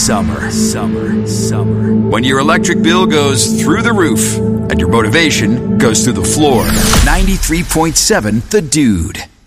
summer. When your electric bill goes through the roof and your motivation goes through the floor. 93.7 The Dude.